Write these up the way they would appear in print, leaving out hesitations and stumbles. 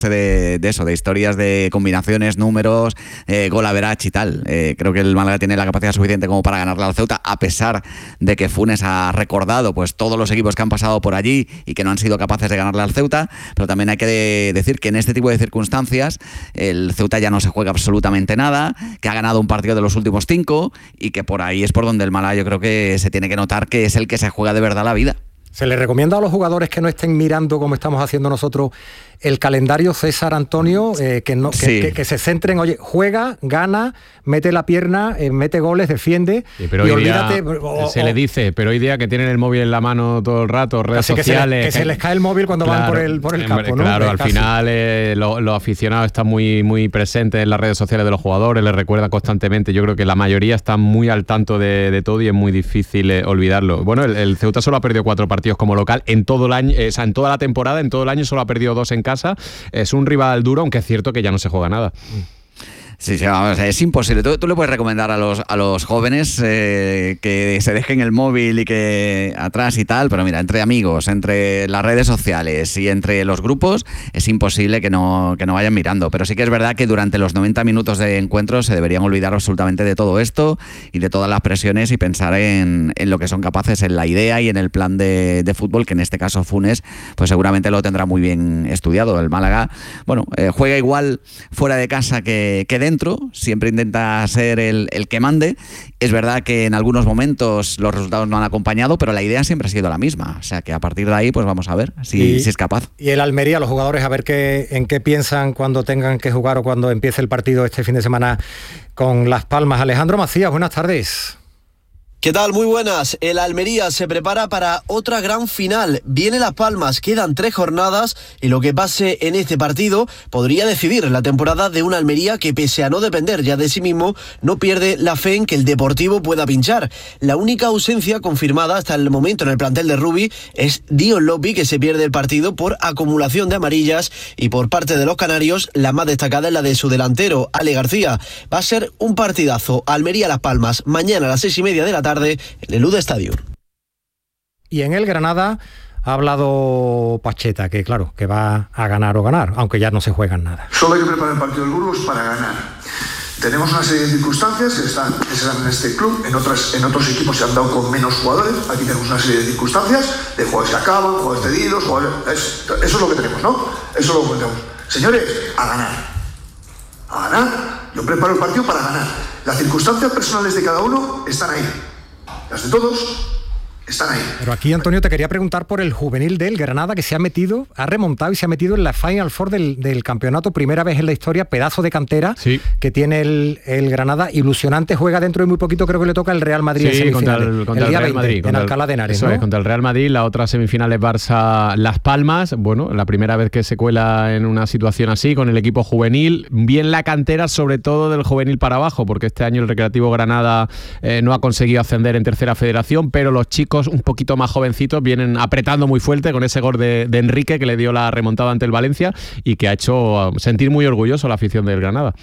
de eso, de historias de combinaciones, números, gol average y tal. Creo que el Málaga tiene la capacidad suficiente como para ganarle al Ceuta, a pesar de que Funes ha recordado pues todos los equipos que han pasado por allí y que no han sido capaces de ganarle al Ceuta, pero también hay que decir que en este tipo de circunstancias el Ceuta ya no se juega absolutamente nada, que ha ganado un partido de los últimos 5 y que por ahí es por donde el Málaga yo creo que se tiene que notar que es el que se juega de verdad la vida. ¿Se le recomienda a los jugadores que no estén mirando, como estamos haciendo nosotros, el calendario, César, Antonio, que se centren, oye, juega, gana, mete la pierna, mete goles, defiende, sí, pero y olvídate... Se le dice, pero hoy día que tienen el móvil en la mano todo el rato, redes sociales... Que se les cae el móvil cuando van por el campo, ¿no? Claro, al final los aficionados están muy, muy presentes en las redes sociales de los jugadores, les recuerdan constantemente. Yo creo que la mayoría están muy al tanto de todo y es muy difícil olvidarlo. Bueno, el Ceuta solo ha perdido 4 partidos como local en todo el año, o sea, en toda la temporada, en todo el año solo ha perdido 2 en casa. Es un rival duro, aunque es cierto que ya no se juega nada. Sí, vamos, es imposible. Tú le puedes recomendar a los jóvenes que se dejen el móvil y que atrás y tal, pero mira, entre amigos, entre las redes sociales y entre los grupos, es imposible que no vayan mirando. Pero sí que es verdad que durante los 90 minutos de encuentro se deberían olvidar absolutamente de todo esto y de todas las presiones y pensar en lo que son capaces, en la idea y en el plan de fútbol, que en este caso Funes, pues seguramente lo tendrá muy bien estudiado. El Málaga, bueno, juega igual fuera de casa que dentro. Siempre intenta ser el que mande. Es verdad que en algunos momentos los resultados no han acompañado, pero la idea siempre ha sido la misma. O sea que a partir de ahí, pues vamos a ver si es capaz. Y el Almería, los jugadores, a ver en qué piensan cuando tengan que jugar o cuando empiece el partido este fin de semana con Las Palmas. Alejandro Macías, buenas tardes. ¿Qué tal? Muy buenas. El Almería se prepara para otra gran final. Viene Las Palmas, quedan 3 jornadas y lo que pase en este partido podría decidir la temporada de una Almería que, pese a no depender ya de sí mismo, no pierde la fe en que el Deportivo pueda pinchar. La única ausencia confirmada hasta el momento en el plantel de Rubí es Dion Lopy, que se pierde el partido por acumulación de amarillas, y por parte de los canarios la más destacada es la de su delantero, Ale García. Va a ser un partidazo. Almería-Las Palmas, mañana a las 6:30 de la tarde en el Luda Stadium. Y en el Granada ha hablado Pacheta, que claro, que va a ganar o ganar, aunque ya no se juegan nada. Solo hay que preparar el partido del Burgos para ganar. Tenemos una serie de circunstancias que se dan en este club, en otros equipos se han dado con menos jugadores. Aquí tenemos una serie de circunstancias, de jugadores que acaban, jugadores cedidos, eso es lo que tenemos, ¿no? Eso es lo que tenemos. Señores, a ganar. A ganar. Yo preparo el partido para ganar. Las circunstancias personales de cada uno están ahí. Las de todos están ahí. Pero aquí, Antonio, te quería preguntar por el juvenil del Granada, que ha remontado y se ha metido en la Final Four del campeonato, primera vez en la historia, pedazo de cantera que tiene el Granada, ilusionante, juega dentro de muy poquito, creo que le toca el Real Madrid en semifinales. Contra el Real Madrid, en Alcalá de Henares, eso ¿no? Es, contra el Real Madrid, la otra semifinal es Barça-Las Palmas, bueno, la primera vez que se cuela en una situación así, con el equipo juvenil, bien la cantera, sobre todo del juvenil para abajo, porque este año el Recreativo Granada no ha conseguido ascender en tercera federación, pero los chicos un poquito más jovencitos vienen apretando muy fuerte con ese gol de Enrique, que le dio la remontada ante el Valencia y que ha hecho sentir muy orgulloso a la afición del Granada.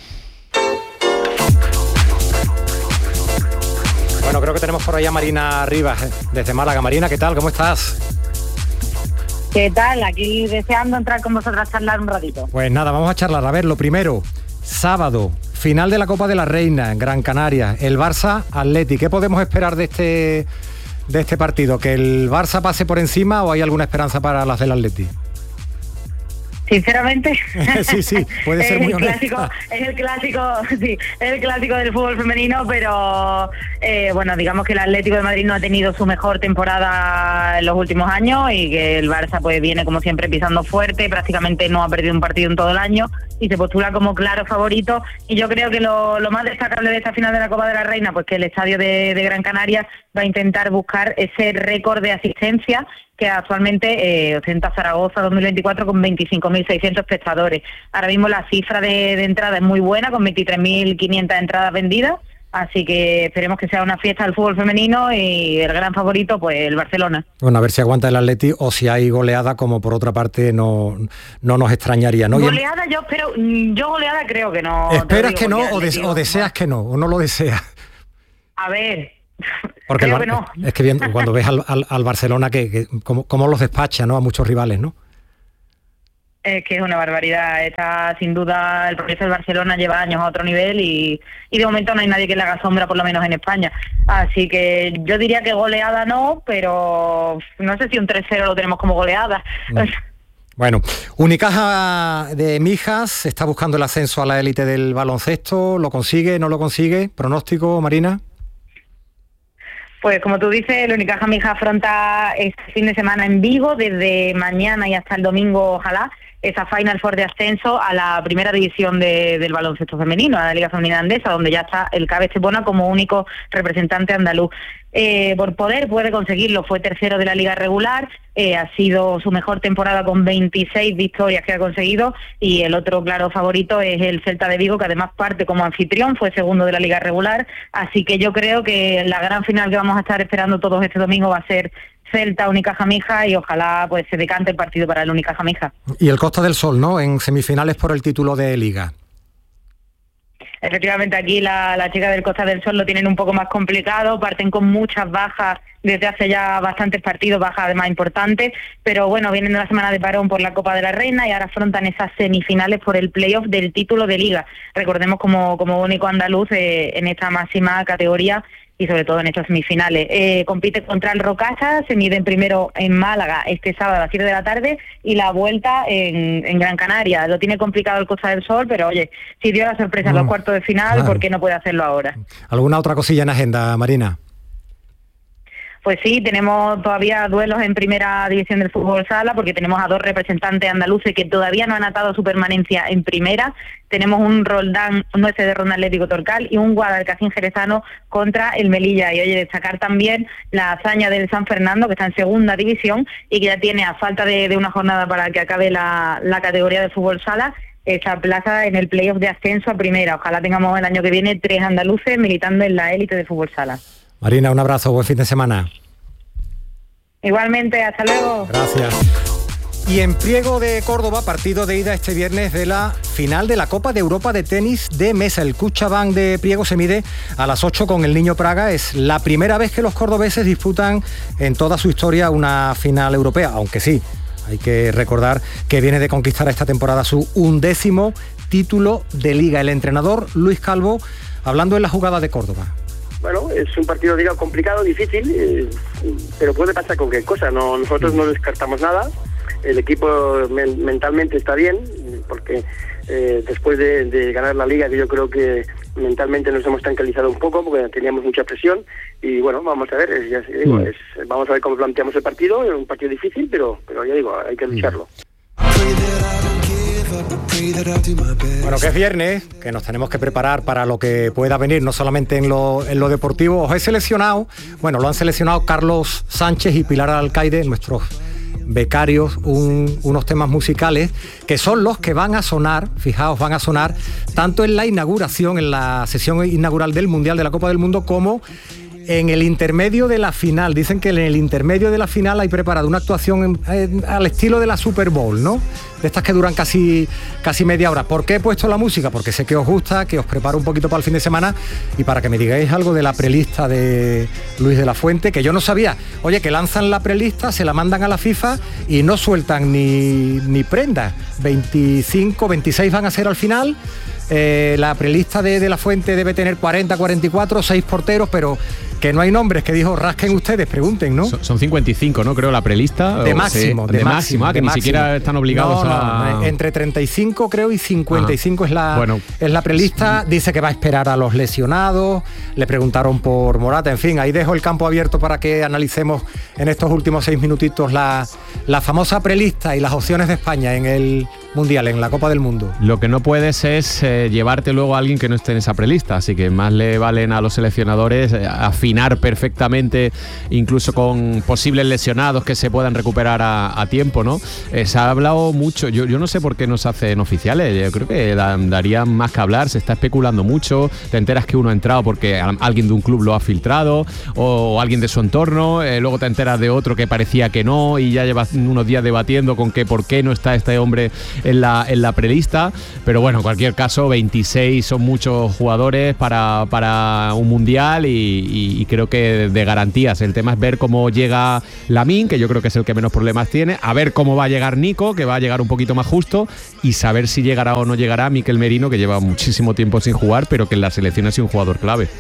Bueno, creo que tenemos por ahí a Marina Rivas, desde Málaga. Marina, ¿qué tal? ¿Cómo estás? ¿Qué tal? Aquí deseando entrar con vosotros a charlar un ratito. Pues nada, vamos a charlar. A ver, lo primero, sábado, final de la Copa de la Reina en Gran Canaria, el Barça Atleti. ¿Qué podemos esperar de este partido? ¿Que el Barça pase por encima o hay alguna esperanza para las del Atleti? Sinceramente, sí, puede ser muy honesta. Es el clásico del fútbol femenino, pero bueno, digamos que el Atlético de Madrid no ha tenido su mejor temporada en los últimos años y que el Barça pues viene como siempre pisando fuerte, prácticamente no ha perdido un partido en todo el año y se postula como claro favorito. Y yo creo que lo más destacable de esta final de la Copa de la Reina, pues que el estadio de Gran Canaria va a intentar buscar ese récord de asistencia que actualmente ostenta Zaragoza 2024 con 25.600 espectadores. Ahora mismo la cifra de entrada es muy buena, con 23.500 entradas vendidas, así que esperemos que sea una fiesta del fútbol femenino y el gran favorito, pues el Barcelona. Bueno, a ver si aguanta el Atleti o si hay goleada, como por otra parte no nos extrañaría, ¿no? Goleada yo goleada creo que no. ¿Esperas que no o deseas que no? ¿O no lo deseas? A ver... Porque creo que no. Es que bien, cuando ves al Barcelona, que cómo los despacha, ¿no? A muchos rivales, ¿no? Es que es una barbaridad. Está sin duda, el progreso del Barcelona lleva años a otro nivel y de momento no hay nadie que le haga sombra, por lo menos en España. Así que yo diría que goleada no, pero no sé si un 3-0 lo tenemos como goleada. Bueno, Unicaja de Mijas está buscando el ascenso a la élite del baloncesto. ¿Lo consigue, no lo consigue? ¿Pronóstico, Marina? Pues como tú dices, el Unicaja Mijas afronta este fin de semana en Vigo, desde mañana y hasta el domingo, ojalá, esa Final Four de ascenso a la primera división del baloncesto femenino, a la Liga Femenina Andesa, donde ya está el CAB Estepona como único representante andaluz. Por poder puede conseguirlo, fue tercero de la liga regular, ha sido su mejor temporada con 26 victorias que ha conseguido, y el otro claro favorito es el Celta de Vigo, que además parte como anfitrión, fue segundo de la liga regular, así que yo creo que la gran final que vamos a estar esperando todos este domingo va a ser Celta, Unicaja Mijas, y ojalá pues se decante el partido para el Unicaja Mijas. Y el Costa del Sol, ¿no?, en semifinales por el título de Liga. Efectivamente, aquí la chica del Costa del Sol lo tienen un poco más complicado, parten con muchas bajas desde hace ya bastantes partidos, bajas además importantes, pero bueno, vienen de una semana de parón por la Copa de la Reina y ahora afrontan esas semifinales por el playoff del título de Liga. Recordemos como único andaluz en esta máxima categoría y sobre todo en estas semifinales. Compite contra el Rocasa, se miden primero en Málaga este sábado a las 7 de la tarde y la vuelta en Gran Canaria. Lo tiene complicado el Costa del Sol, pero oye, si dio la sorpresa en los cuartos de final, claro, ¿por qué no puede hacerlo ahora? ¿Alguna otra cosilla en agenda, Marina? Pues sí, tenemos todavía duelos en primera división del fútbol sala, porque tenemos a dos representantes andaluces que todavía no han atado su permanencia en primera. Tenemos un Roldán, un Nueces de Ronda Atlético Torcal y un Guadalcacín jerezano contra el Melilla. Y oye, destacar también la hazaña del San Fernando, que está en segunda división y que ya tiene, a falta de una jornada para que acabe la categoría de fútbol sala, esa plaza en el playoff de ascenso a primera. Ojalá tengamos el año que viene 3 andaluces militando en la élite de fútbol sala. Marina, un abrazo, buen fin de semana. Igualmente, hasta luego. Gracias. Y en Priego de Córdoba, partido de ida este viernes de la final de la Copa de Europa de tenis de mesa. El CaixaBank de Priego se mide a las 8 con el Niño Praga. Es la primera vez que los cordobeses disputan en toda su historia una final europea, aunque sí, hay que recordar que viene de conquistar esta temporada su 11º título de Liga. El entrenador Luis Calvo, hablando en la jugada de Córdoba. Bueno, es un partido, digo, complicado, difícil, pero puede pasar cualquier cosa. Nosotros no descartamos nada. El equipo mentalmente está bien, porque después de ganar la Liga, que yo creo que mentalmente nos hemos tranquilizado un poco, porque teníamos mucha presión. Y bueno, vamos a ver, vamos a ver cómo planteamos el partido. Es un partido difícil, pero ya digo, hay que lucharlo. Bueno, que es viernes, que nos tenemos que preparar para lo que pueda venir, no solamente en lo deportivo. Os he seleccionado, bueno, lo han seleccionado Carlos Sánchez y Pilar Alcaide, nuestros becarios, unos temas musicales que son los que van a sonar, fijaos, van a sonar tanto en la inauguración, en la sesión inaugural del Mundial de la Copa del Mundo, como en el intermedio de la final. Dicen que en el intermedio de la final hay preparado una actuación al estilo de la Super Bowl, ¿no? De estas que duran casi media hora. ¿Por qué he puesto la música? Porque sé que os gusta, que os preparo un poquito para el fin de semana y para que me digáis algo de la prelista de Luis de la Fuente, que yo no sabía. Oye, que lanzan la prelista, se la mandan a la FIFA y no sueltan ni prendas. 25, 26 van a ser al final. La prelista de la Fuente debe tener 40, 44, 6 porteros, pero que no hay nombres, que dijo, rasquen ustedes, pregunten, ¿no? Son 55, ¿no? Creo, la prelista. De máximo. De máximo, que ni siquiera están obligados a... Entre 35, creo, y 55 es la prelista. Dice que va a esperar a los lesionados, le preguntaron por Morata, en fin, ahí dejo el campo abierto para que analicemos en estos últimos 6 minutitos la famosa prelista y las opciones de España en el Mundial, en la Copa del Mundo. Lo que no puedes es llevarte luego a alguien que no esté en esa prelista, así que más le valen a los seleccionadores afinar perfectamente, incluso con posibles lesionados que se puedan recuperar a tiempo, ¿no? Se ha hablado mucho, yo no sé por qué no se hacen oficiales, yo creo que darían más que hablar, se está especulando mucho, te enteras que uno ha entrado porque alguien de un club lo ha filtrado, o alguien de su entorno, luego te enteras de otro que parecía que no, y ya llevas unos días debatiendo con que por qué no está este hombre en la prelista, pero bueno, en cualquier caso 26 son muchos jugadores para un mundial y y creo que de garantías. El tema es ver cómo llega Lamine, que yo creo que es el que menos problemas tiene, a ver cómo va a llegar Nico, que va a llegar un poquito más justo, y saber si llegará o no llegará Mikel Merino, que lleva muchísimo tiempo sin jugar, pero que en la selección ha sido un jugador clave.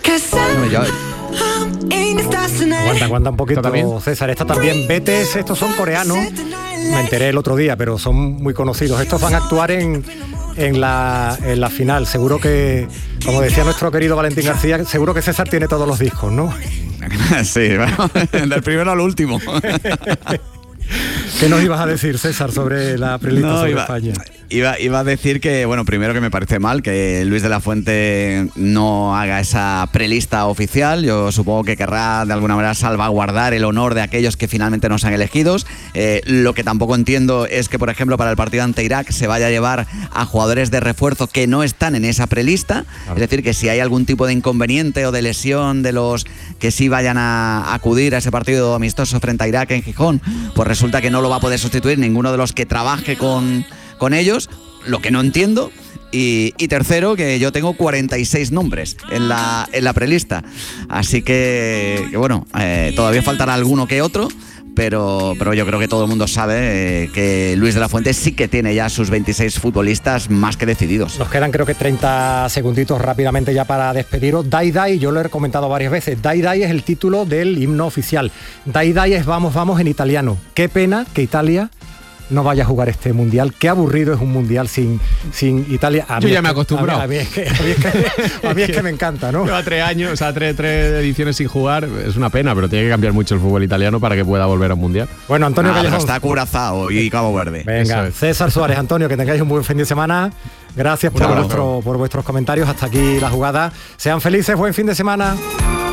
Aguanta un poquito, César. Esta también, Betes, estos son coreanos. Me enteré el otro día, pero son muy conocidos. Estos van a actuar en la final. Seguro que, como decía nuestro querido Valentín García, seguro que César tiene todos los discos, ¿no? Sí, bueno, del primero al último. ¿Qué nos ibas a decir, César, sobre la prelista sobre España? Iba a decir que, bueno, primero que me parece mal que Luis de la Fuente no haga esa prelista oficial. Yo supongo que querrá de alguna manera salvaguardar el honor de aquellos que finalmente no sean elegidos. Lo que tampoco entiendo es que, por ejemplo, para el partido ante Irak se vaya a llevar a jugadores de refuerzo que no están en esa prelista. Claro. Es decir, que si hay algún tipo de inconveniente o de lesión de los que sí vayan a acudir a ese partido amistoso frente a Irak en Gijón, pues resulta que no lo va a poder sustituir ninguno de los que trabaje con ellos, lo que no entiendo. Y tercero, que yo tengo 46 nombres en la prelista, así que bueno, todavía faltará alguno que otro, pero yo creo que todo el mundo sabe que Luis de la Fuente sí que tiene ya sus 26 futbolistas más que decididos. Nos quedan creo que 30 segunditos rápidamente ya para despediros. Dai Dai, yo lo he comentado varias veces, Dai Dai es el título del himno oficial. Dai Dai es vamos, vamos en italiano. Qué pena que Italia no vaya a jugar este mundial. Qué aburrido es un mundial sin Italia. Yo ya me he acostumbrado. A mí es que me encanta, ¿no? Lleva 3 años, o sea, tres ediciones sin jugar. Es una pena, pero tiene que cambiar mucho el fútbol italiano para que pueda volver a un mundial. Bueno, Antonio Callejón. Está Curazao y Cabo Verde. Venga, César Suárez, Antonio, que tengáis un buen fin de semana. Gracias por vuestros comentarios. Hasta aquí la jugada. Sean felices, buen fin de semana.